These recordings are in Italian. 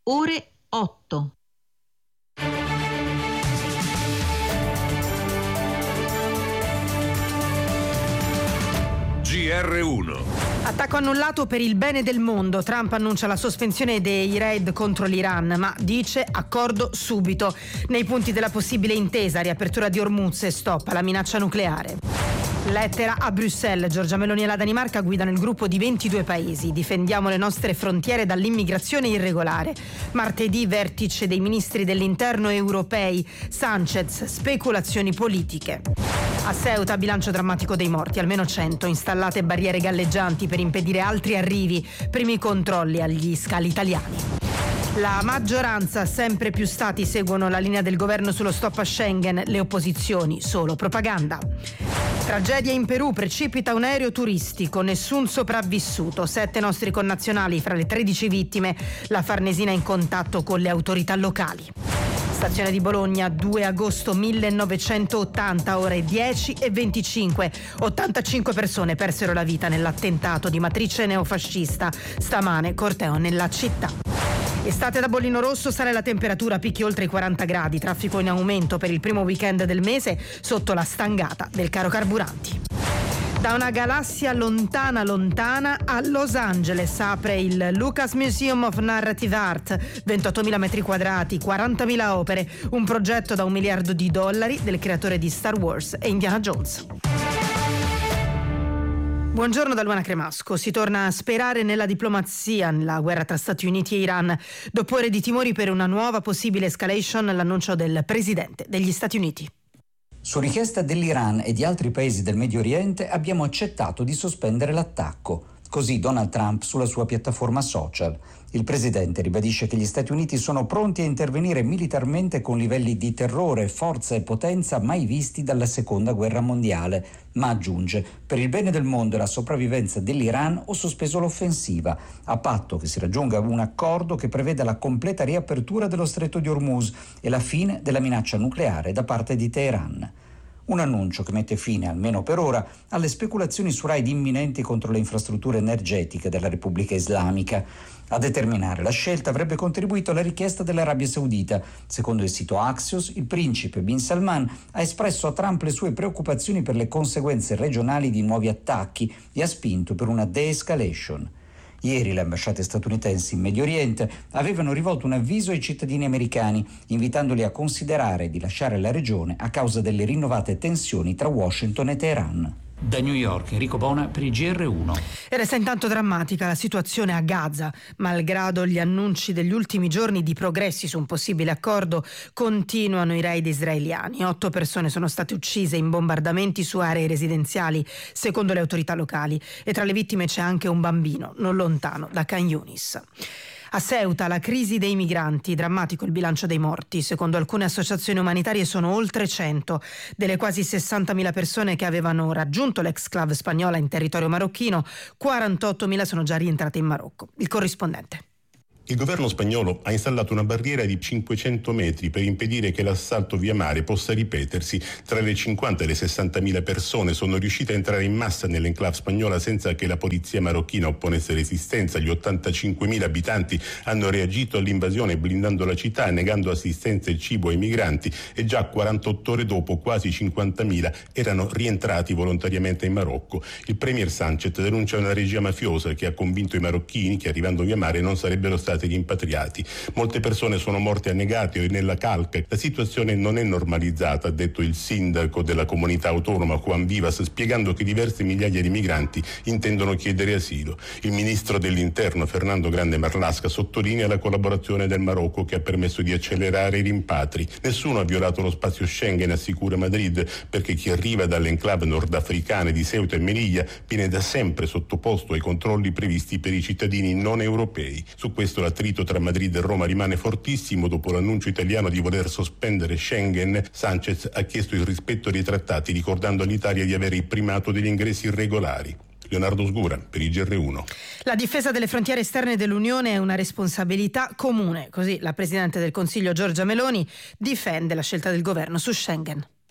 ore 8. GR1. Attacco annullato per il bene del mondo. Trump annuncia la sospensione dei raid contro l'Iran, ma dice accordo subito. Nei punti della possibile intesa, riapertura di Hormuz e stop alla minaccia nucleare. Lettera a Bruxelles. Giorgia Meloni e la Danimarca guidano il gruppo di 22 paesi. Difendiamo le nostre frontiere dall'immigrazione irregolare. Martedì vertice dei ministri dell'interno europei. Sánchez, speculazioni politiche. A Ceuta, bilancio drammatico dei morti, almeno 100, installate barriere galleggianti per impedire altri arrivi, primi controlli agli scali italiani. La maggioranza, sempre più stati seguono la linea del governo sullo stop a Schengen, le opposizioni solo propaganda. Tragedia in Perù, precipita un aereo turistico, nessun sopravvissuto, 7 nostri connazionali fra le 13 vittime, la Farnesina in contatto con le autorità locali. Stazione di Bologna, 2 agosto 1980, ore 10:25. 85 persone persero la vita nell'attentato di matrice neofascista. Stamane corteo nella città. Estate da bollino rosso, sale la temperatura, picchi oltre i 40 gradi, traffico in aumento per il primo weekend del mese sotto la stangata del caro carburanti. Da una galassia lontana lontana a Los Angeles apre il Lucas Museum of Narrative Art, 28.000 metri quadrati, 40.000 opere, un progetto da $1 miliardo del creatore di Star Wars e Indiana Jones. Buongiorno da Luana Cremasco. Si torna a sperare nella diplomazia nella guerra tra Stati Uniti e Iran. Dopo ore di timori per una nuova possibile escalation, l'annuncio del presidente degli Stati Uniti. Su richiesta dell'Iran e di altri paesi del Medio Oriente abbiamo accettato di sospendere l'attacco. Così Donald Trump sulla sua piattaforma social. Il presidente ribadisce che gli Stati Uniti sono pronti a intervenire militarmente con livelli di terrore, forza e potenza mai visti dalla Seconda Guerra Mondiale, ma aggiunge: per il bene del mondo e la sopravvivenza dell'Iran ho sospeso l'offensiva, a patto che si raggiunga un accordo che preveda la completa riapertura dello Stretto di Hormuz e la fine della minaccia nucleare da parte di Teheran. Un annuncio che mette fine, almeno per ora, alle speculazioni su raid imminenti contro le infrastrutture energetiche della Repubblica Islamica. A determinare la scelta avrebbe contribuito la richiesta dell'Arabia Saudita. Secondo il sito Axios, il principe Bin Salman ha espresso a Trump le sue preoccupazioni per le conseguenze regionali di nuovi attacchi e ha spinto per una de-escalation. Ieri le ambasciate statunitensi in Medio Oriente avevano rivolto un avviso ai cittadini americani, invitandoli a considerare di lasciare la regione a causa delle rinnovate tensioni tra Washington e Teheran. Da New York, Enrico Bona per il GR1. E resta intanto drammatica la situazione a Gaza. Malgrado gli annunci degli ultimi giorni di progressi su un possibile accordo, continuano i raid israeliani. 8 persone sono state uccise in bombardamenti su aree residenziali, secondo le autorità locali. E tra le vittime c'è anche un bambino, non lontano da Khan Yunis. A Ceuta la crisi dei migranti, drammatico il bilancio dei morti. Secondo alcune associazioni umanitarie sono oltre 100. Delle quasi 60.000 persone che avevano raggiunto l'exclave spagnola in territorio marocchino, 48.000 sono già rientrate in Marocco. Il corrispondente. Il governo spagnolo ha installato una barriera di 500 metri per impedire che l'assalto via mare possa ripetersi. Tra le 50 e le 60.000 persone sono riuscite a entrare in massa nell'enclave spagnola senza che la polizia marocchina opponesse resistenza. Gli 85.000 abitanti hanno reagito all'invasione blindando la città e negando assistenza e cibo ai migranti, e già 48 ore dopo quasi 50.000 erano rientrati volontariamente in Marocco. Il premier Sánchez denuncia una regia mafiosa che ha convinto i marocchini che arrivando via mare non sarebbero stati rimpatriati. Molte persone sono morte annegate o nella calca. La situazione non è normalizzata, ha detto il sindaco della comunità autonoma Juan Vivas, spiegando che diverse migliaia di migranti intendono chiedere asilo. Il ministro dell'interno Fernando Grande Marlaska sottolinea la collaborazione del Marocco che ha permesso di accelerare i rimpatri. Nessuno ha violato lo spazio Schengen, assicura Madrid, perché chi arriva dalle enclave nordafricane di Ceuta e Melilla viene da sempre sottoposto ai controlli previsti per i cittadini non europei. Su questo l'attrito tra Madrid e Roma rimane fortissimo. Dopo l'annuncio italiano di voler sospendere Schengen, Sánchez ha chiesto il rispetto dei trattati, ricordando all'Italia di avere il primato degli ingressi irregolari. Leonardo Sgura per il GR1. La difesa delle frontiere esterne dell'Unione è una responsabilità comune, così la Presidente del Consiglio Giorgia Meloni difende la scelta del governo su Schengen.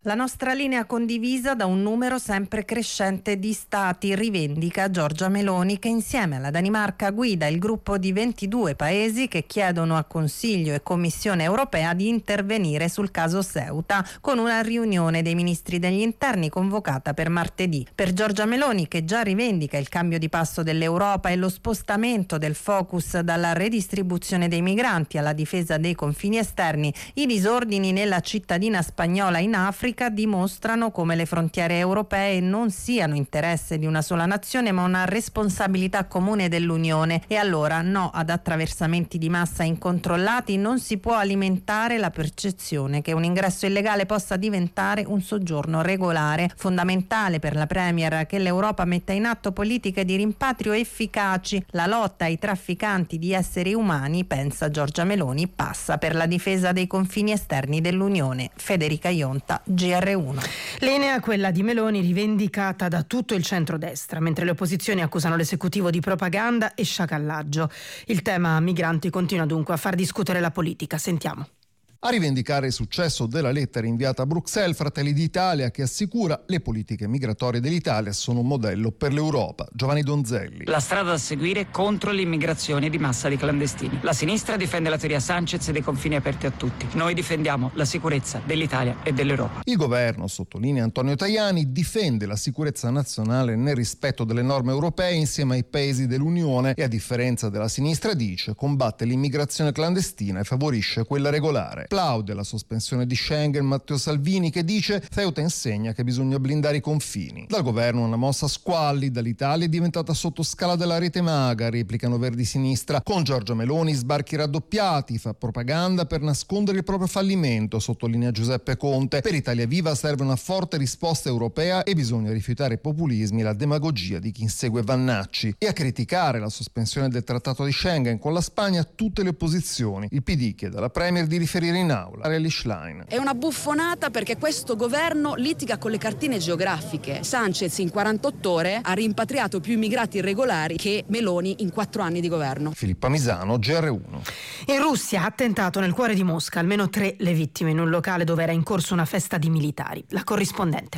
La nostra linea condivisa da un numero sempre crescente di stati, rivendica Giorgia Meloni, che insieme alla Danimarca guida il gruppo di 22 paesi che chiedono a Consiglio e Commissione europea di intervenire sul caso Ceuta con una riunione dei ministri degli interni convocata per martedì. Per Giorgia Meloni, che già rivendica il cambio di passo dell'Europa e lo spostamento del focus dalla redistribuzione dei migranti alla difesa dei confini esterni, i disordini nella cittadina spagnola in Africa dimostrano come le frontiere europee non siano interesse di una sola nazione ma una responsabilità comune dell'Unione, e allora no ad attraversamenti di massa incontrollati. Non si può alimentare la percezione che un ingresso illegale possa diventare un soggiorno regolare. Fondamentale per la Premier che l'Europa metta in atto politiche di rimpatrio efficaci. La lotta ai trafficanti di esseri umani, pensa Giorgia Meloni, passa per la difesa dei confini esterni dell'Unione. Federica Ionta, GR1. Linea quella di Meloni rivendicata da tutto il centrodestra, mentre le opposizioni accusano l'esecutivo di propaganda e sciacallaggio. Il tema migranti continua dunque a far discutere la politica. Sentiamo. A rivendicare il successo della lettera inviata a Bruxelles, Fratelli d'Italia, che assicura le politiche migratorie dell'Italia sono un modello per l'Europa. Giovanni Donzelli. La strada da seguire contro l'immigrazione di massa di clandestini. La sinistra difende la teoria Sanchez e dei confini aperti a tutti. Noi difendiamo la sicurezza dell'Italia e dell'Europa. Il governo, sottolinea Antonio Tajani, difende la sicurezza nazionale nel rispetto delle norme europee insieme ai paesi dell'Unione e, a differenza della sinistra, dice, combatte l'immigrazione clandestina e favorisce quella regolare. Applaude la sospensione di Schengen Matteo Salvini, che dice Ceuta insegna che bisogna blindare i confini. Dal governo una mossa squallida, l'Italia è diventata sottoscala della rete maga, replicano Verdi-Sinistra. Con Giorgia Meloni sbarchi raddoppiati, fa propaganda per nascondere il proprio fallimento, sottolinea Giuseppe Conte. Per Italia Viva serve una forte risposta europea e bisogna rifiutare i populismi e la demagogia di chi insegue Vannacci. E a criticare la sospensione del trattato di Schengen con la Spagna tutte le opposizioni. Il PD chiede alla Premier di riferire in aula. Ariel Schlein. È una buffonata perché questo governo litiga con le cartine geografiche. Sanchez in 48 ore ha rimpatriato più immigrati irregolari che Meloni in 4 anni di governo. Filippa Misano, GR1. In Russia, attentato nel cuore di Mosca, almeno 3 le vittime in un locale dove era in corso una festa di militari. La corrispondente.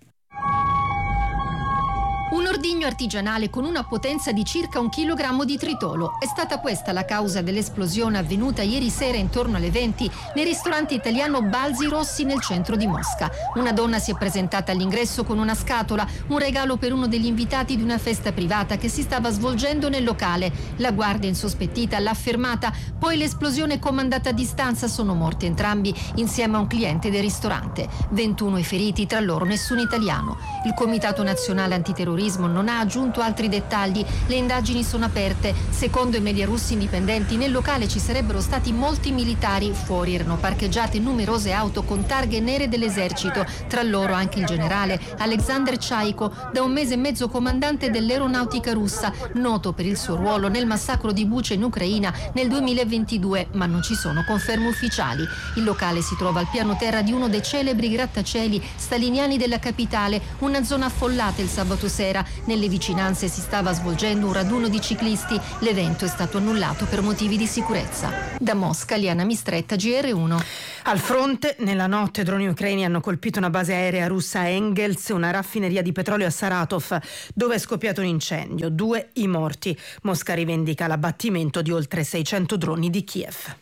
Un ordigno artigianale con una potenza di circa 1 chilogrammo di tritolo. È stata questa la causa dell'esplosione avvenuta ieri sera intorno alle 20 nel ristorante italiano Balzi Rossi nel centro di Mosca. Una donna si è presentata all'ingresso con una scatola, un regalo per uno degli invitati di una festa privata che si stava svolgendo nel locale. La guardia insospettita l'ha fermata, poi l'esplosione comandata a distanza, sono morti entrambi insieme a un cliente del ristorante. 21 i feriti, tra loro nessun italiano. Il Comitato Nazionale Antiterrorismo non ha aggiunto altri dettagli. Le indagini sono aperte. Secondo i media russi indipendenti, nel locale ci sarebbero stati molti militari. Fuori erano parcheggiate numerose auto con targhe nere dell'esercito, tra loro anche il generale Alexander Chaiko, da 1 mese e mezzo comandante dell'aeronautica russa, noto per il suo ruolo nel massacro di Bucha in Ucraina nel 2022, ma non ci sono conferme ufficiali. Il locale si trova al piano terra di uno dei celebri grattacieli staliniani della capitale, una zona affollata il sabato sera. Nelle vicinanze si stava svolgendo un raduno di ciclisti. L'evento è stato annullato per motivi di sicurezza. Da Mosca, Liana Mistretta, GR1. Al fronte, nella notte droni ucraini hanno colpito una base aerea russa a Engels, una raffineria di petrolio a Saratov, dove è scoppiato un incendio. 2 i morti. Mosca rivendica l'abbattimento di oltre 600 droni di Kiev.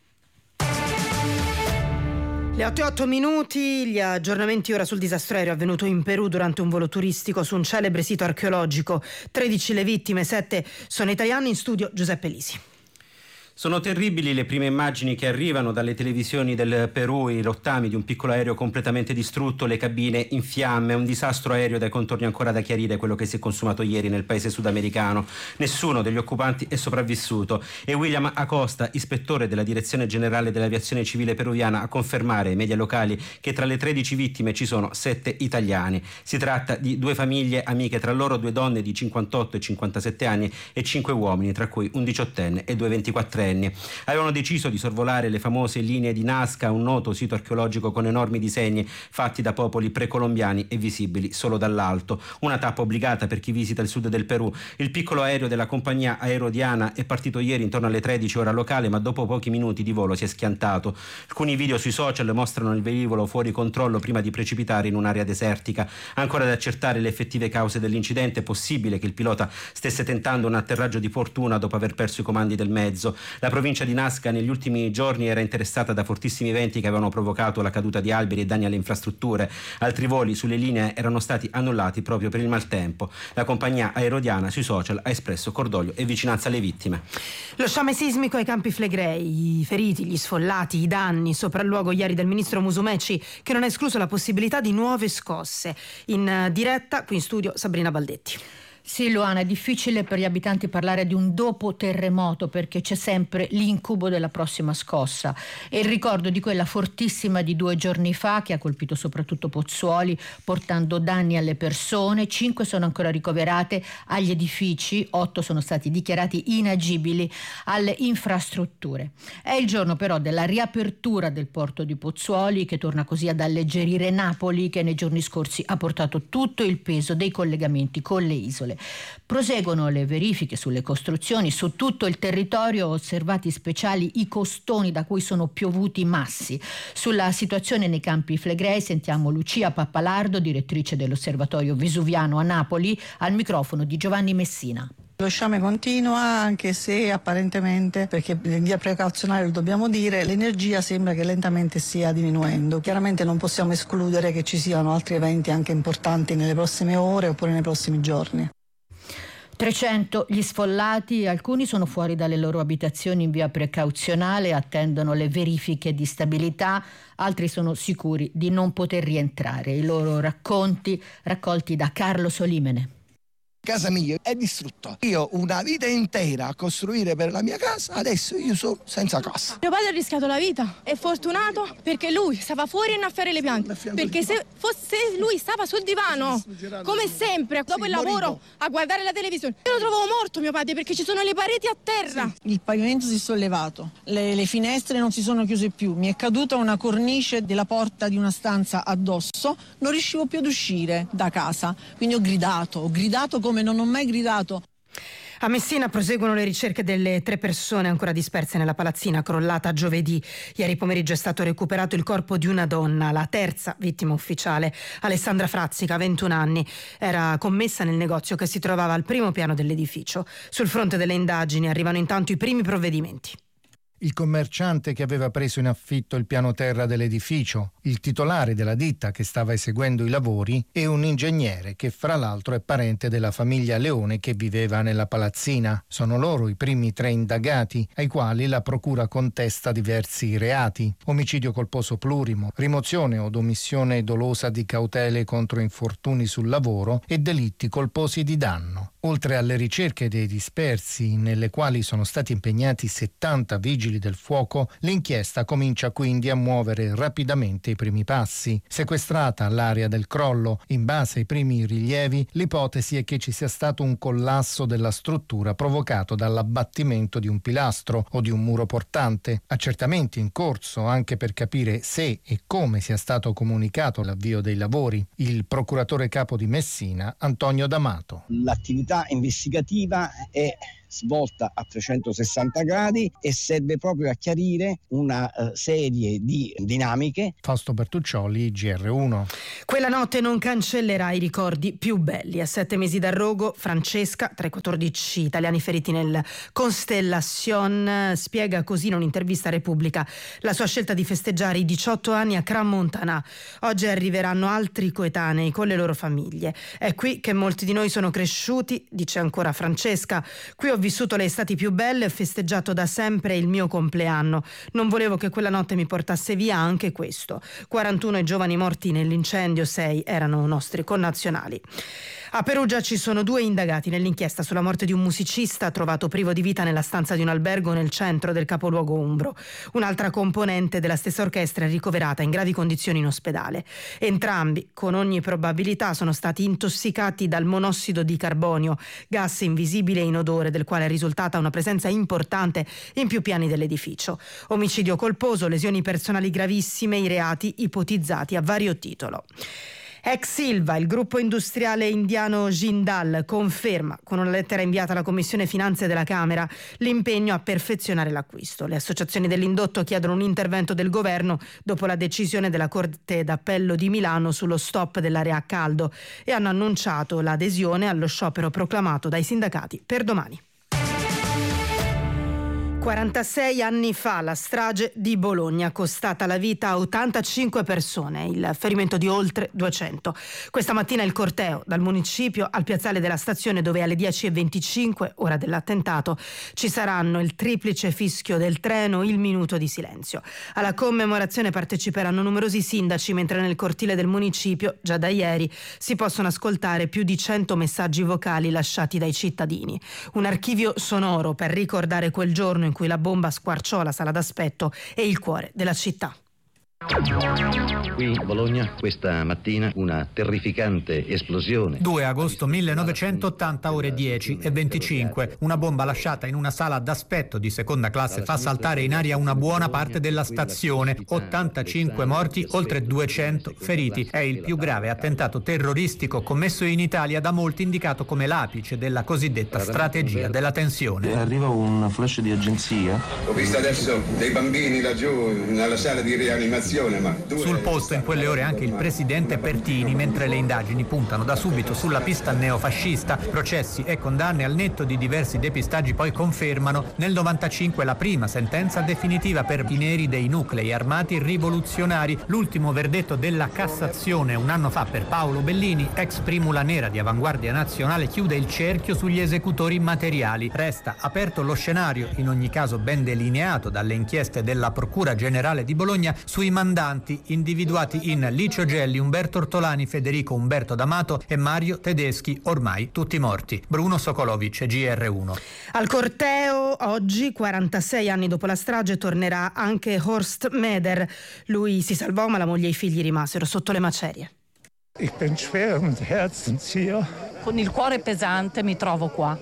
Le 8:08, gli aggiornamenti ora sul disastro aereo avvenuto in Perù durante un volo turistico su un celebre sito archeologico. 13 le vittime, 7 sono italiani. In studio Giuseppe Lisi. Sono terribili le prime immagini che arrivano dalle televisioni del Perù, i rottami di un piccolo aereo completamente distrutto, le cabine in fiamme, un disastro aereo dai contorni ancora da chiarire, quello che si è consumato ieri nel paese sudamericano. Nessuno degli occupanti è sopravvissuto e William Acosta, ispettore della Direzione Generale dell'Aviazione Civile peruviana, a confermare ai media locali che tra le 13 vittime ci sono 7 italiani. Si tratta di 2 famiglie amiche, tra loro 2 donne di 58 e 57 anni e 5 uomini, tra cui un 18enne e 2 24enni. minorenni. Avevano deciso di sorvolare le famose linee di Nazca, un noto sito archeologico con enormi disegni fatti da popoli precolombiani e visibili solo dall'alto. Una tappa obbligata per chi visita il sud del Perù. Il piccolo aereo della compagnia Aero Diana è partito ieri intorno alle 13 ora locale, ma dopo pochi minuti di volo si è schiantato. Alcuni video sui social mostrano il velivolo fuori controllo prima di precipitare in un'area desertica. Ancora da accertare le effettive cause dell'incidente. È possibile che il pilota stesse tentando un atterraggio di fortuna dopo aver perso i comandi del mezzo. La provincia di Nazca negli ultimi giorni era interessata da fortissimi venti che avevano provocato la caduta di alberi e danni alle infrastrutture. Altri voli sulle linee erano stati annullati proprio per il maltempo. La compagnia Aero Diana sui social ha espresso cordoglio e vicinanza alle vittime. Lo sciame sismico ai Campi Flegrei, i feriti, gli sfollati, i danni, sopralluogo ieri del ministro Musumeci, che non ha escluso la possibilità di nuove scosse. In diretta qui in studio Sabrina Baldetti. Sì, Luana, è difficile per gli abitanti parlare di un dopo terremoto perché c'è sempre l'incubo della prossima scossa e il ricordo di quella fortissima di 2 giorni fa che ha colpito soprattutto Pozzuoli, portando danni alle persone. 5 sono ancora ricoverate agli edifici, 8 sono stati dichiarati inagibili alle infrastrutture. È il giorno però della riapertura del porto di Pozzuoli, che torna così ad alleggerire Napoli, che nei giorni scorsi ha portato tutto il peso dei collegamenti con le isole. Proseguono le verifiche sulle costruzioni su tutto il territorio, osservati speciali i costoni da cui sono piovuti massi. Sulla situazione nei Campi Flegrei sentiamo Lucia Pappalardo, direttrice dell'Osservatorio Vesuviano a Napoli, al microfono di Giovanni Messina. Lo sciame continua, anche se apparentemente, perché in via precauzionale lo dobbiamo dire, l'energia sembra che lentamente stia diminuendo. Chiaramente non possiamo escludere che ci siano altri eventi anche importanti nelle prossime ore oppure nei prossimi giorni. 300 gli sfollati, alcuni sono fuori dalle loro abitazioni in via precauzionale, attendono le verifiche di stabilità, altri sono sicuri di non poter rientrare. I loro racconti raccolti da Carlo Solimene. Casa mia è distrutta. Io una vita intera a costruire per la mia casa, adesso io sono senza casa. Mio padre ha rischiato la vita, è fortunato perché lui stava fuori a innaffiare le piante, perché se lui stava sul divano, come sempre, dopo il lavoro, a guardare la televisione. Io lo trovavo morto mio padre perché ci sono le pareti a terra. Il pavimento si è sollevato, le finestre non si sono chiuse più, mi è caduta una cornice della porta di una stanza addosso, non riuscivo più ad uscire da casa, quindi ho gridato come non ho mai gridato. A Messina proseguono le ricerche delle 3 persone ancora disperse nella palazzina crollata giovedì. Ieri pomeriggio è stato recuperato il corpo di una donna, la terza vittima ufficiale, Alessandra Frazzica, 21 anni. Era commessa nel negozio che si trovava al primo piano dell'edificio. Sul fronte delle indagini arrivano intanto i primi provvedimenti. Il commerciante che aveva preso in affitto il piano terra dell'edificio, il titolare della ditta che stava eseguendo i lavori e un ingegnere che fra l'altro è parente della famiglia Leone che viveva nella palazzina. Sono loro i primi 3 indagati ai quali la procura contesta diversi reati: omicidio colposo plurimo, rimozione o omissione dolosa di cautele contro infortuni sul lavoro e delitti colposi di danno. Oltre alle ricerche dei dispersi, nelle quali sono stati impegnati 70 vigili del fuoco, l'inchiesta comincia quindi a muovere rapidamente i primi passi. Sequestrata l'area del crollo, in base ai primi rilievi, l'ipotesi è che ci sia stato un collasso della struttura provocato dall'abbattimento di un pilastro o di un muro portante. Accertamenti in corso anche per capire se e come sia stato comunicato l'avvio dei lavori. Il procuratore capo di Messina, Antonio D'Amato. L'attività investigativa è svolta a 360 gradi e serve proprio a chiarire una serie di dinamiche. Fausto Bertuccioli, GR1. Quella notte non cancellerà i ricordi più belli. A 7 mesi dal rogo, Francesca, tra i 14 italiani feriti nel Constellation, spiega così in un'intervista a Repubblica la sua scelta di festeggiare i 18 anni a Crans-Montana. Oggi arriveranno altri coetanei con le loro famiglie. È qui che molti di noi sono cresciuti, dice ancora Francesca. Qui ho vissuto le estati più belle e ho festeggiato da sempre il mio compleanno. Non volevo che quella notte mi portasse via anche questo. 41 i giovani morti nell'incendio, 6 erano nostri connazionali. A Perugia ci sono 2 indagati nell'inchiesta sulla morte di un musicista trovato privo di vita nella stanza di un albergo nel centro del capoluogo umbro. Un'altra componente della stessa orchestra è ricoverata in gravi condizioni in ospedale. Entrambi, con ogni probabilità, sono stati intossicati dal monossido di carbonio, gas invisibile e inodore del quale è risultata una presenza importante in più piani dell'edificio. Omicidio colposo, lesioni personali gravissime, i reati ipotizzati a vario titolo. Ex Ilva, il gruppo industriale indiano Jindal, conferma con una lettera inviata alla Commissione Finanze della Camera l'impegno a perfezionare l'acquisto. Le associazioni dell'indotto chiedono un intervento del governo dopo la decisione della Corte d'Appello di Milano sullo stop dell'area a caldo e hanno annunciato l'adesione allo sciopero proclamato dai sindacati per domani. 46 anni fa la strage di Bologna, costata la vita a 85 persone, il ferimento di oltre 200. Questa mattina il corteo dal municipio al piazzale della stazione, dove alle 10:25, ora dell'attentato, ci saranno il triplice fischio del treno, il minuto di silenzio. Alla commemorazione parteciperanno numerosi sindaci, mentre nel cortile del municipio, già da ieri, si possono ascoltare più di 100 messaggi vocali lasciati dai cittadini. Un archivio sonoro per ricordare quel giorno in cui la bomba squarciò la sala d'aspetto e il cuore della città. Qui a Bologna questa mattina una terrificante esplosione. 2 agosto 1980, ore 10:25. Una bomba lasciata in una sala d'aspetto di seconda classe fa saltare in aria una buona parte della stazione. 85 morti, oltre 200 feriti. È il più grave attentato terroristico commesso in Italia, da molti indicato come l'apice della cosiddetta strategia della tensione. Arriva un flash di agenzia. Ho visto adesso dei bambini laggiù nella sala di rianimazione. Sul posto in quelle ore anche il presidente Pertini, mentre le indagini puntano da subito sulla pista neofascista. Processi e condanne al netto di diversi depistaggi poi confermano nel 95 la prima sentenza definitiva per i neri dei nuclei armati rivoluzionari. L'ultimo verdetto della Cassazione un anno fa per Paolo Bellini, ex primula nera di Avanguardia Nazionale, chiude il cerchio sugli esecutori materiali. Resta aperto lo scenario, in ogni caso ben delineato dalle inchieste della Procura Generale di Bologna, sui mandanti individuati in Licio Gelli, Umberto Ortolani, Federico Umberto D'Amato e Mario Tedeschi, ormai tutti morti. Bruno Sokolovic, GR1. Al corteo oggi, 46 anni dopo la strage, tornerà anche Horst Meder. Lui si salvò, ma la moglie e i figli rimasero sotto le macerie. Ich bin schweren Herzens hier. Con il cuore pesante mi trovo qua.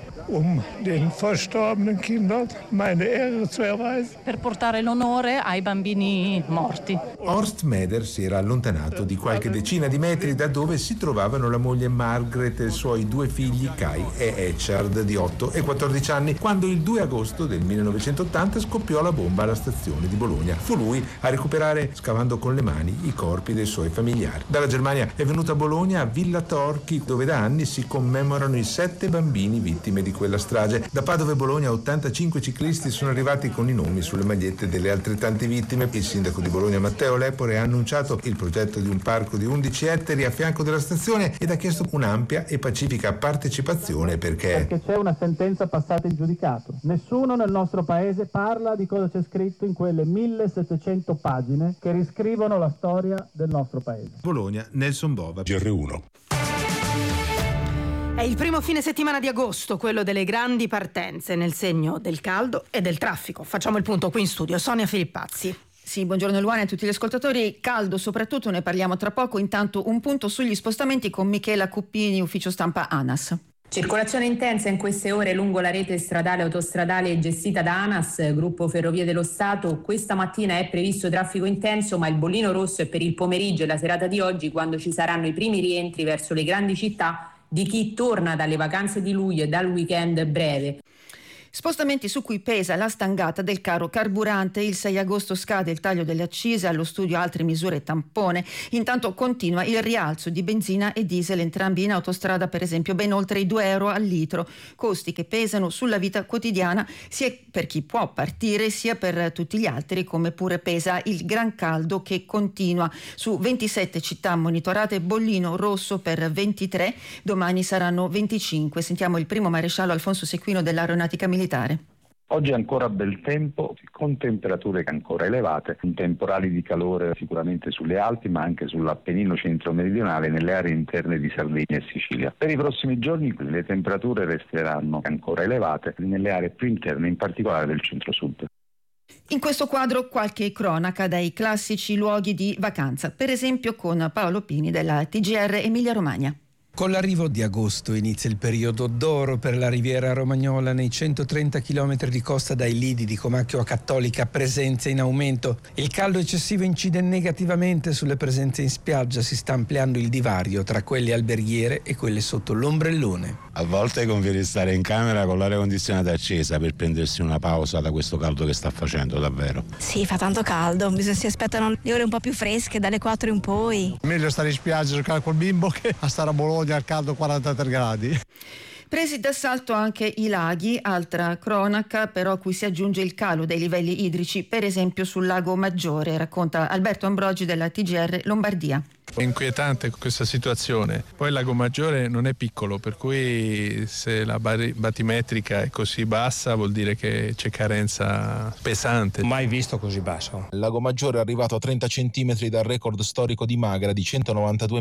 Den verstorbenen Kindern meine Ehre zu erweisen. Per portare l'onore ai bambini morti. Horst Meder si era allontanato di qualche decina di metri da dove si trovavano la moglie Margaret e i suoi 2 figli Kai e Echard di 8 e 14 anni, quando il 2 agosto del 1980 scoppiò la bomba alla stazione di Bologna. Fu lui a recuperare, scavando con le mani, i corpi dei suoi familiari. Dalla Germania è venuto a Bologna, a Villa Torchi, dove da anni si commemorano i 7 bambini vittime di quella strage. Da Padova e Bologna 85 ciclisti sono arrivati con i nomi sulle magliette delle altrettante vittime. Il sindaco di Bologna Matteo Lepore ha annunciato il progetto di un parco di 11 ettari a fianco della stazione ed ha chiesto un'ampia e pacifica partecipazione perché c'è una sentenza passata in giudicato. Nessuno nel nostro paese parla di cosa c'è scritto in quelle 1700 pagine che riscrivono la storia del nostro paese. Bologna, Nelson Bova, GR1. È il primo fine settimana di agosto, quello delle grandi partenze, nel segno del caldo e del traffico. Facciamo il punto qui in studio. Sonia Filippazzi. Sì, buongiorno Luana e a tutti gli ascoltatori. Caldo soprattutto, ne parliamo tra poco. Intanto un punto sugli spostamenti con Michela Cuppini, ufficio stampa ANAS. Circolazione intensa in queste ore lungo la rete stradale e autostradale gestita da ANAS, Gruppo Ferrovie dello Stato. Questa mattina è previsto traffico intenso, ma il bollino rosso è per il pomeriggio e la serata di oggi, quando ci saranno i primi rientri verso le grandi città di chi torna dalle vacanze di luglio e dal weekend breve. Spostamenti su cui pesa la stangata del caro carburante. Il 6 agosto scade il taglio delle accise, allo studio altre misure tampone. Intanto continua il rialzo di benzina e diesel, entrambi in autostrada per esempio, ben oltre i €2 al litro. Costi che pesano sulla vita quotidiana sia per chi può partire sia per tutti gli altri, come pure pesa il gran caldo che continua. Su 27 città monitorate, bollino rosso per 23, domani saranno 25. Sentiamo il primo maresciallo Alfonso Sequino dell'Aeronautica Militare. Oggi è ancora bel tempo, con temperature ancora elevate, temporali di calore sicuramente sulle Alpi, ma anche sull'Appennino centro-meridionale e nelle aree interne di Sardegna e Sicilia. Per i prossimi giorni le temperature resteranno ancora elevate nelle aree più interne, in particolare del centro-sud. In questo quadro qualche cronaca dai classici luoghi di vacanza, per esempio con Paolo Pini della TGR Emilia-Romagna. Con l'arrivo di agosto inizia il periodo d'oro per la Riviera Romagnola. Nei 130 km di costa dai lidi di Comacchio a Cattolica, presenza in aumento. Il caldo eccessivo incide negativamente sulle presenze in spiaggia, si sta ampliando il divario tra quelle alberghiere e quelle sotto l'ombrellone. A volte conviene stare in camera con l'aria condizionata accesa per prendersi una pausa da questo caldo che sta facendo davvero. Sì, fa tanto caldo, si aspettano le ore un po' più fresche dalle 4 in poi. Meglio stare in spiaggia a giocare col bimbo che a stare a Bologna al caldo 43 gradi. Presi d'assalto anche i laghi, altra cronaca però a cui si aggiunge il calo dei livelli idrici, per esempio sul lago Maggiore, racconta Alberto Ambrogi della TGR Lombardia. È inquietante questa situazione. Poi il lago Maggiore non è piccolo, per cui se la batimetrica è così bassa vuol dire che c'è carenza pesante. Mai visto così basso. Il lago Maggiore è arrivato a 30 centimetri dal record storico di Magra di 192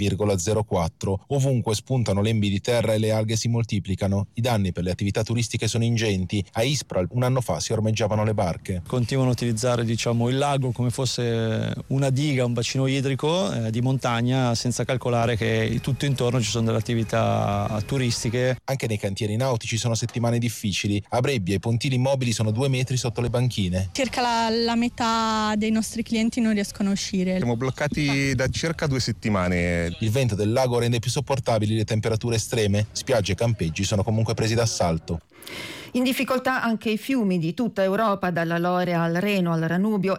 metri,04. Ovunque spuntano lembi di terra e le alghe si moltiplicano. I danni per le attività turistiche sono ingenti. A Ispra un anno fa si ormeggiavano le barche. Continuano a utilizzare il lago come fosse una diga, un bacino idrico di montagna, senza calcolare che tutto intorno ci sono delle attività turistiche. Anche nei cantieri nautici sono settimane difficili. A Brebbia i pontili immobili sono 2 metri sotto le banchine. Circa la metà dei nostri clienti non riescono a uscire. Siamo bloccati da circa 2 settimane. Il vento del lago rende più sopportabili le temperature estreme. Spiagge e campeggi sono comunque presi d'assalto. In difficoltà anche i fiumi di tutta Europa, dalla Loire al Reno, al Danubio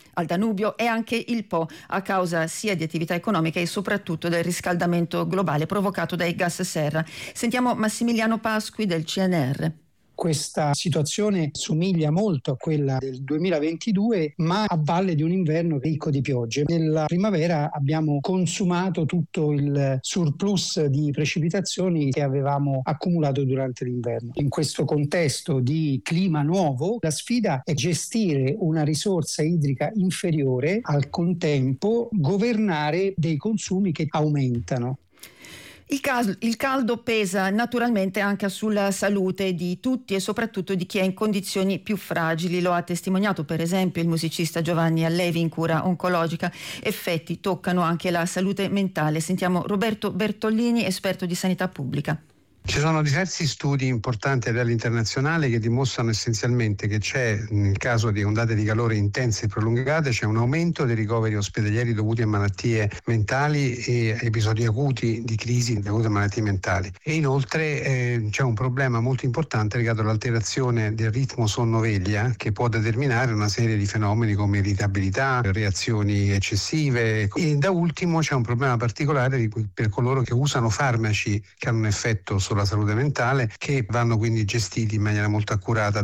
e anche il Po, a causa sia di attività economiche e soprattutto del riscaldamento globale provocato dai gas serra. Sentiamo Massimiliano Pasqui del CNR. Questa situazione somiglia molto a quella del 2022, ma a valle di un inverno ricco di piogge. Nella primavera abbiamo consumato tutto il surplus di precipitazioni che avevamo accumulato durante l'inverno. In questo contesto di clima nuovo, la sfida è gestire una risorsa idrica inferiore, al contempo governare dei consumi che aumentano. Il caldo pesa naturalmente anche sulla salute di tutti e soprattutto di chi è in condizioni più fragili. Lo ha testimoniato per esempio il musicista Giovanni Allevi in cura oncologica. Effetti toccano anche la salute mentale. Sentiamo Roberto Bertollini, esperto di sanità pubblica. Ci sono diversi studi importanti a livello internazionale che dimostrano essenzialmente che c'è, nel caso di ondate di calore intense e prolungate, c'è un aumento dei ricoveri ospedalieri dovuti a malattie mentali e episodi acuti di crisi dovuti a malattie mentali. E inoltre c'è un problema molto importante legato all'alterazione del ritmo sonno-veglia che può determinare una serie di fenomeni come irritabilità, reazioni eccessive. E da ultimo c'è un problema particolare per coloro che usano farmaci che hanno un effetto sulla salute mentale, che vanno quindi gestiti in maniera molto accurata.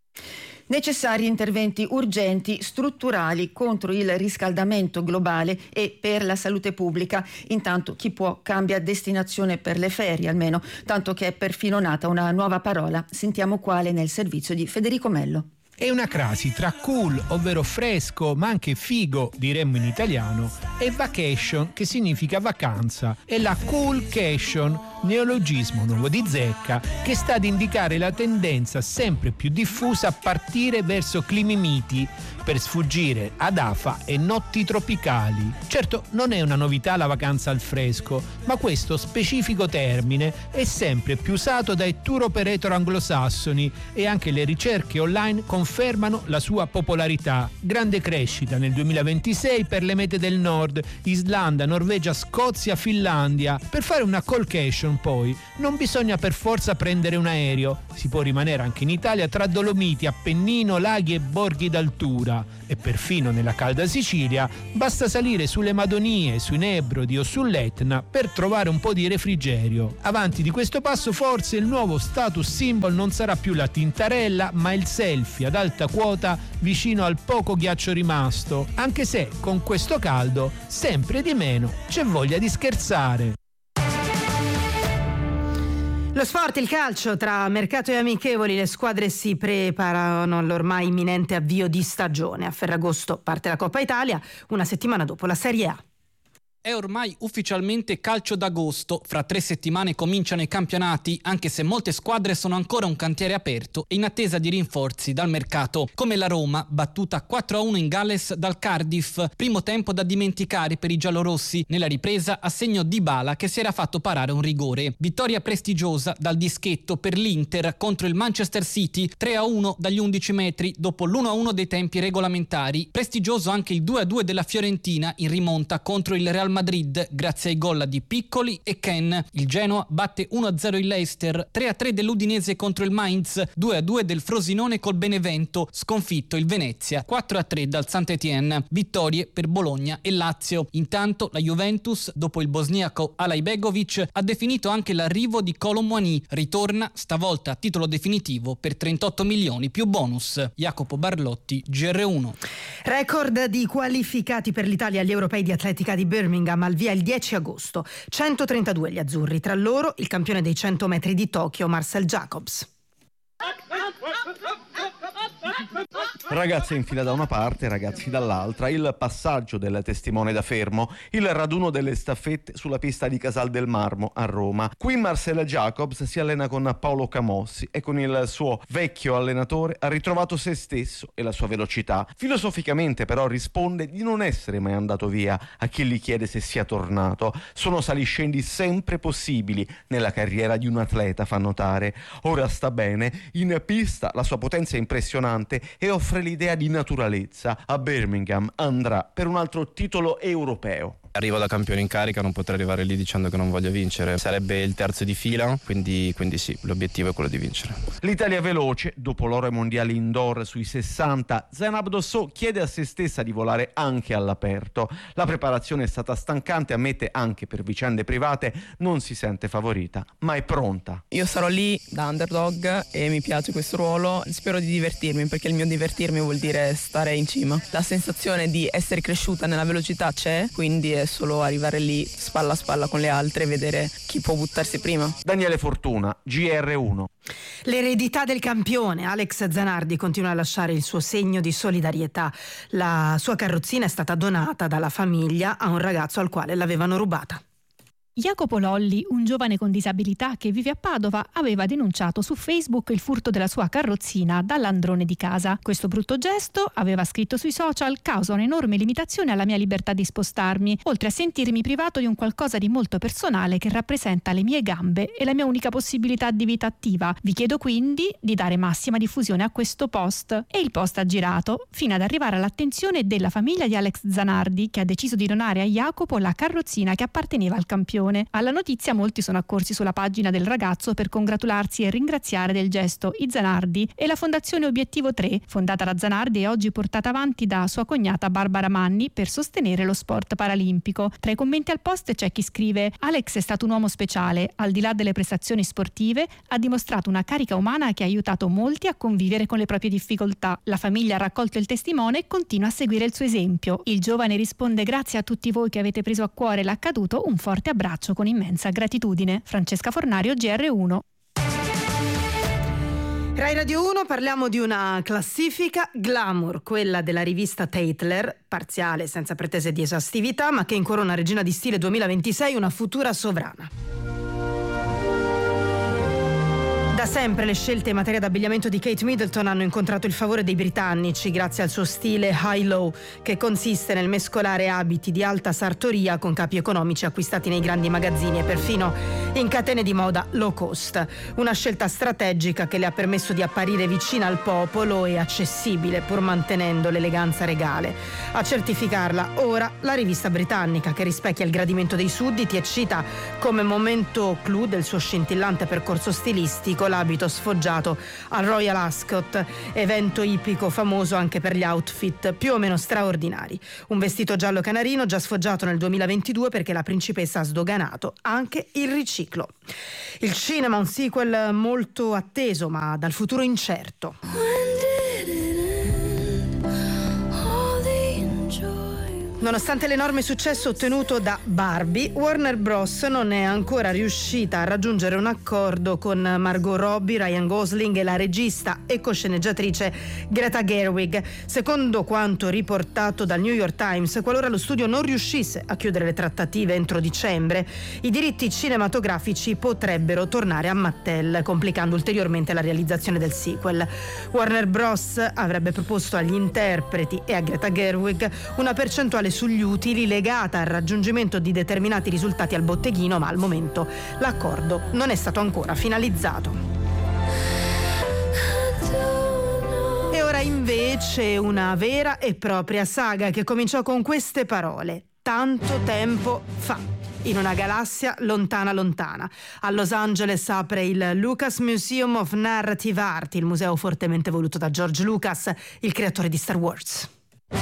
Necessari interventi urgenti, strutturali contro il riscaldamento globale e per la salute pubblica. Intanto chi può cambia destinazione per le ferie almeno, tanto che è perfino nata una nuova parola. Sentiamo quale nel servizio di Federico Mello. È una crasi tra cool, ovvero fresco, ma anche figo, diremmo in italiano, e vacation, che significa vacanza. È la coolcation, neologismo nuovo di zecca, che sta ad indicare la tendenza sempre più diffusa a partire verso climi miti per sfuggire ad afa e notti tropicali. Certo, non è una novità la vacanza al fresco, ma questo specifico termine è sempre più usato dai tour operator anglosassoni e anche le ricerche online confermano la sua popolarità. Grande crescita nel 2026 per le mete del nord, Islanda, Norvegia, Scozia, Finlandia. Per fare una coolcation poi non bisogna per forza prendere un aereo, si può rimanere anche in Italia tra Dolomiti, Appennino, laghi e borghi d'altura. E perfino nella calda Sicilia basta salire sulle Madonie, sui Nebrodi o sull'Etna per trovare un po' di refrigerio. Avanti di questo passo forse il nuovo status symbol non sarà più la tintarella ma il selfie ad alta quota vicino al poco ghiaccio rimasto, anche se con questo caldo sempre di meno c'è voglia di scherzare. Lo sport, il calcio, tra mercato e amichevoli le squadre si preparano all'ormai imminente avvio di stagione. A Ferragosto parte la Coppa Italia, una settimana dopo la Serie A. È ormai ufficialmente calcio d'agosto, fra 3 settimane cominciano i campionati, anche se molte squadre sono ancora un cantiere aperto e in attesa di rinforzi dal mercato, come la Roma, battuta 4-1 in Galles dal Cardiff, primo tempo da dimenticare per i giallorossi, nella ripresa a segno Dybala che si era fatto parare un rigore. Vittoria prestigiosa dal dischetto per l'Inter contro il Manchester City, 3-1 dagli 11 metri dopo l'1-1 dei tempi regolamentari. Prestigioso anche il 2-2 della Fiorentina in rimonta contro il Real Madrid grazie ai gol di Piccoli e Ken. Il Genoa batte 1-0 il Leicester, 3-3 dell'Udinese contro il Mainz, 2-2 del Frosinone col Benevento, sconfitto il Venezia, 4-3 dal Saint-Étienne. Vittorie per Bologna e Lazio. Intanto la Juventus, dopo il bosniaco Alajbegovic, ha definito anche l'arrivo di Kolo Muani. Ritorna stavolta a titolo definitivo per 38 milioni più bonus. Jacopo Barlotti, GR1. Record di qualificati per l'Italia agli europei di atletica di Birmingham al via il 10 agosto. 132 gli azzurri, tra loro il campione dei 100 metri di Tokyo, Marcel Jacobs. Ragazze in fila da una parte, ragazzi dall'altra, il passaggio del testimone da fermo, il raduno delle staffette sulla pista di Casal del Marmo a Roma. Qui Marcel Jacobs si allena con Paolo Camossi e con il suo vecchio allenatore ha ritrovato se stesso e la sua velocità. Filosoficamente però risponde di non essere mai andato via a chi gli chiede se sia tornato. Sono saliscendi sempre possibili nella carriera di un atleta, fa notare. Ora sta bene, in pista la sua potenza è impressionante e offre l'idea di naturalezza. A Birmingham andrà per un altro titolo europeo. Arrivo da campione in carica, non potrei arrivare lì dicendo che non voglio vincere. Sarebbe il terzo di fila, quindi sì, l'obiettivo è quello di vincere. L'Italia veloce, dopo l'oro ai mondiali indoor sui 60, Zainab Dossou chiede a se stessa di volare anche all'aperto. La preparazione è stata stancante, ammette anche per vicende private, non si sente favorita, ma è pronta. Io sarò lì da underdog e mi piace questo ruolo, spero di divertirmi, perché il mio divertirmi vuol dire stare in cima. La sensazione di essere cresciuta nella velocità c'è, quindi è solo arrivare lì spalla a spalla con le altre e vedere chi può buttarsi prima. Daniele Fortuna, GR1. L'eredità del campione. Alex Zanardi continua a lasciare il suo segno di solidarietà. La sua carrozzina è stata donata dalla famiglia a un ragazzo al quale l'avevano rubata. Jacopo Lolli, un giovane con disabilità che vive a Padova, aveva denunciato su Facebook il furto della sua carrozzina dall'androne di casa. Questo brutto gesto, aveva scritto sui social, causa un'enorme limitazione alla mia libertà di spostarmi, oltre a sentirmi privato di un qualcosa di molto personale che rappresenta le mie gambe e la mia unica possibilità di vita attiva. Vi chiedo quindi di dare massima diffusione a questo post. E il post ha girato fino ad arrivare all'attenzione della famiglia di Alex Zanardi, che ha deciso di donare a Jacopo la carrozzina che apparteneva al campione. Alla notizia molti sono accorsi sulla pagina del ragazzo per congratularsi e ringraziare del gesto i Zanardi e la Fondazione Obiettivo 3, fondata da Zanardi e oggi portata avanti da sua cognata Barbara Manni per sostenere lo sport paralimpico. Tra i commenti al post c'è chi scrive: Alex è stato un uomo speciale, al di là delle prestazioni sportive ha dimostrato una carica umana che ha aiutato molti a convivere con le proprie difficoltà. La famiglia ha raccolto il testimone e continua a seguire il suo esempio. Il giovane risponde: grazie a tutti voi che avete preso a cuore l'accaduto, un forte abbraccio con immensa gratitudine. Francesca Fornario, GR1. Rai Radio 1, parliamo di una classifica glamour, quella della rivista Tatler, parziale, senza pretese di esaustività, ma che incorona regina di stile 2026, una futura sovrana. Da sempre le scelte in materia d'abbigliamento di Kate Middleton hanno incontrato il favore dei britannici grazie al suo stile high-low, che consiste nel mescolare abiti di alta sartoria con capi economici acquistati nei grandi magazzini e perfino in catene di moda low cost. Una scelta strategica che le ha permesso di apparire vicina al popolo e accessibile, pur mantenendo l'eleganza regale. A certificarla ora la rivista britannica, che rispecchia il gradimento dei sudditi e cita come momento clou del suo scintillante percorso stilistico l'abito sfoggiato al Royal Ascot, evento ippico famoso anche per gli outfit più o meno straordinari. Un vestito giallo canarino già sfoggiato nel 2022 perché la principessa ha sdoganato anche il riciclo. Il cinema, un sequel molto atteso ma dal futuro incerto. Nonostante l'enorme successo ottenuto da Barbie, Warner Bros. Non è ancora riuscita a raggiungere un accordo con Margot Robbie, Ryan Gosling e la regista e cosceneggiatrice Greta Gerwig. Secondo quanto riportato dal New York Times, qualora lo studio non riuscisse a chiudere le trattative entro dicembre, i diritti cinematografici potrebbero tornare a Mattel, complicando ulteriormente la realizzazione del sequel. Warner Bros. Avrebbe proposto agli interpreti e a Greta Gerwig una percentuale sugli utili legata al raggiungimento di determinati risultati al botteghino, ma al momento l'accordo non è stato ancora finalizzato. E ora invece una vera e propria saga che cominciò con queste parole: tanto tempo fa. In una galassia lontana lontana. A Los Angeles apre il Lucas Museum of Narrative Art, il museo fortemente voluto da George Lucas, il creatore di Star Wars.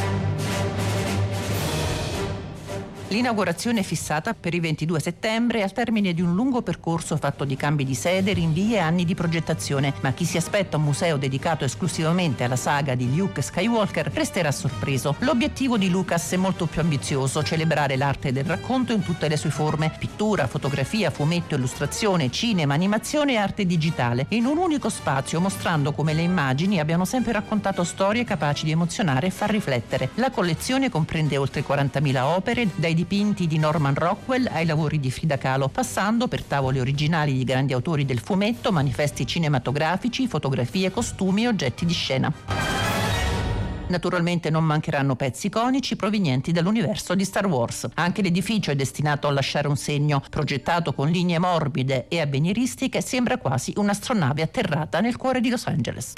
L'inaugurazione è fissata per il 22 settembre al termine di un lungo percorso fatto di cambi di sede, rinvii e anni di progettazione, ma chi si aspetta un museo dedicato esclusivamente alla saga di Luke Skywalker resterà sorpreso. L'obiettivo di Lucas è molto più ambizioso: celebrare l'arte del racconto in tutte le sue forme: pittura, fotografia, fumetto, illustrazione, cinema, animazione e arte digitale, in un unico spazio, mostrando come le immagini abbiano sempre raccontato storie capaci di emozionare e far riflettere. La collezione comprende oltre 40.000 opere, dai dipinti di Norman Rockwell ai lavori di Frida Kahlo, passando per tavole originali di grandi autori del fumetto, manifesti cinematografici, fotografie, costumi e oggetti di scena. Naturalmente non mancheranno pezzi iconici provenienti dall'universo di Star Wars. Anche l'edificio è destinato a lasciare un segno. Progettato con linee morbide e avveniristiche, sembra quasi un'astronave atterrata nel cuore di Los Angeles.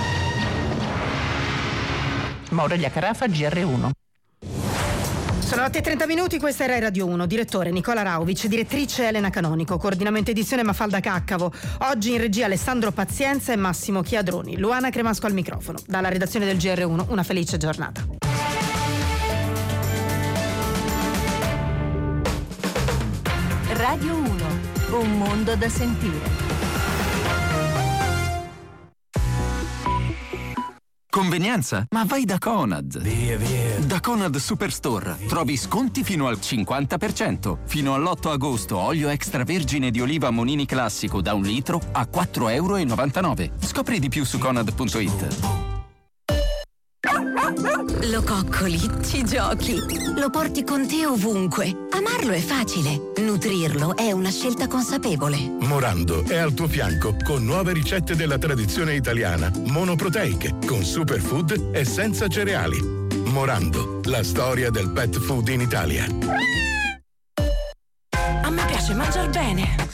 Aurelia Carafa, GR1. Sono 8:30, questa era Radio 1. Direttore Nicola Rauvic, direttrice Elena Canonico, coordinamento edizione Mafalda Caccavo. Oggi in regia Alessandro Pazienza e Massimo Chiadroni. Luana Cremasco al microfono. Dalla redazione del GR1 una felice giornata. Radio 1, un mondo da sentire. Convenienza? Ma vai da Conad! Via. Da Conad Superstore trovi sconti fino al 50%. Fino all'8 agosto olio extravergine di oliva Monini Classico da 1 litro a €4,99. Scopri di più su Conad.it. Lo coccoli, ci giochi, lo porti con te ovunque. Amarlo è facile, nutrirlo è una scelta consapevole. Morando è al tuo fianco con nuove ricette della tradizione italiana, monoproteiche, con superfood e senza cereali. Morando, la storia del pet food in Italia. A me piace mangiar bene.